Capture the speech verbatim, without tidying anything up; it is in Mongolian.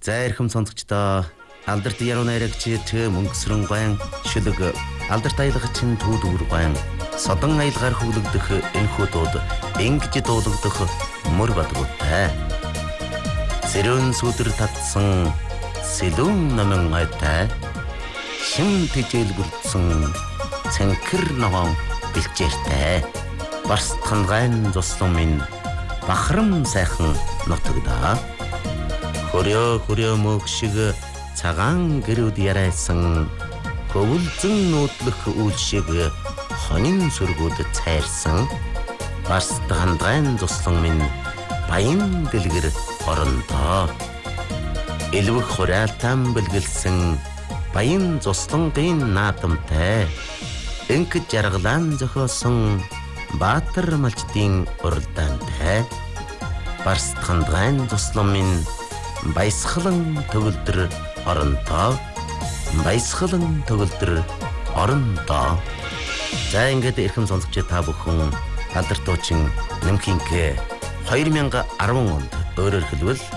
За эрхэм сонсогчдоо алдарт яруу найрагч мөнгөсрөн гуайн шүлэг алдарт аялагчин түүдүүр гуайн содон аялгаар хөглөгдөх энэхүү дууд ингэж дуулагдах мөр бадгуутай. Сэрүүн сүдэр татсан сэлүүн номон айтай шин тэжээлгүрдсэн цэнхэр ногоон бэлчээртэй барстхан гайн зослон минь бахрам сайхан нутагдаа. Хөрөө хөрөө мөг шиг цагаан гэрүүд ярайсан хөвөлзөн нүүдлэх үйл шиг хонин сүргүүд цайрсан барстхан гайн зослон минь баян дэлгэр орондоо. Элвэх хураалтан бэлгэлсэн баян зослонгийн наадамтай энх жаргалан зохиосон баатар малчдын уралдаантай барстхан гайн зослон минь баясгалан төгөлдөр орондоо баясгалан төгөлдөр орондоо. За ингээд эрхэм сонсогч та бүхэн алдарт дуучин Нэмхинг две тысячи десять онд өөрөөр хэлбэл